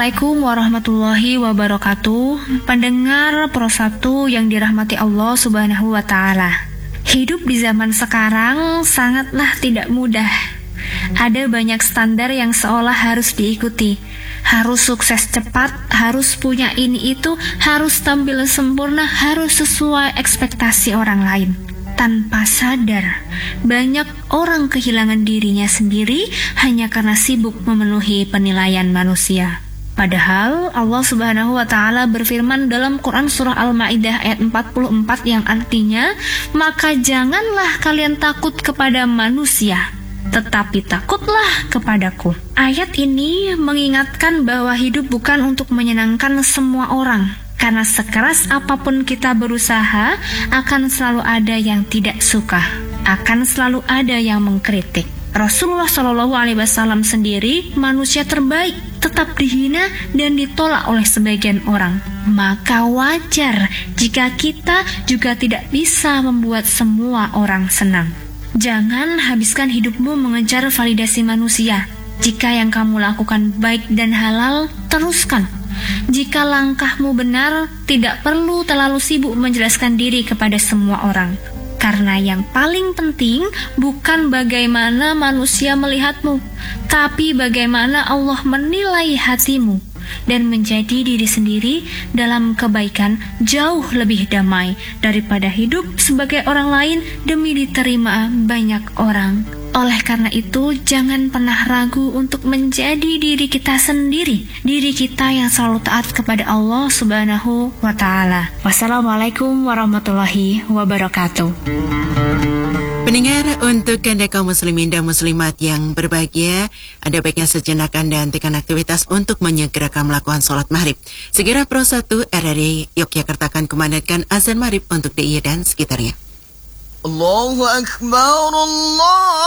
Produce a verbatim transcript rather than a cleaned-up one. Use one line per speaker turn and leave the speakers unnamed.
Assalamualaikum warahmatullahi wabarakatuh. Pendengar Pro satu yang dirahmati Allah Subhanahu wa Ta'ala. Hidup di zaman sekarang sangatlah tidak mudah. Ada banyak standar yang seolah harus diikuti. Harus sukses cepat, harus punya ini itu, harus tampil sempurna, harus sesuai ekspektasi orang lain. Tanpa sadar, banyak orang kehilangan dirinya sendiri hanya karena sibuk memenuhi penilaian manusia. Padahal Allah Subhanahu wa Ta'ala berfirman dalam Quran surah Al-Maidah ayat empat puluh empat yang artinya, maka janganlah kalian takut kepada manusia, tetapi takutlah kepadaku. Ayat ini mengingatkan bahwa hidup bukan untuk menyenangkan semua orang. Karena sekeras apapun kita berusaha, akan selalu ada yang tidak suka, akan selalu ada yang mengkritik. Rasulullah shallallahu alaihi wasallam sendiri, manusia terbaik, tetap dihina dan ditolak oleh sebagian orang. Maka wajar jika kita juga tidak bisa membuat semua orang senang. Jangan habiskan hidupmu mengejar validasi manusia. Jika yang kamu lakukan baik dan halal, teruskan. Jika langkahmu benar, tidak perlu terlalu sibuk menjelaskan diri kepada semua orang. Karena yang paling penting bukan bagaimana manusia melihatmu, tapi bagaimana Allah menilai hatimu. Dan menjadi diri sendiri dalam kebaikan jauh lebih damai daripada hidup sebagai orang lain demi diterima banyak orang. Oleh karena itu, jangan pernah ragu untuk menjadi diri kita sendiri, diri kita yang selalu taat kepada Allah Subhanahu wa Ta'ala. Wassalamualaikum warahmatullahi wabarakatuh.
Pendengar, untuk Anda kaum muslimin dan muslimat yang berbahagia, ada baiknya sejenak Anda hentikan aktivitas untuk menyegerakan melakukan sholat maghrib. Segera Pro satu R R I Yogyakarta akan kumandangkan azan maghrib untuk D I Y dan sekitarnya.
Allahu Akbar, Allah